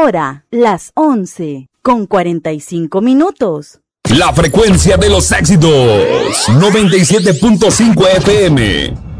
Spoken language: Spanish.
hora, las 11:45. La frecuencia de los éxitos, 97.5 FM.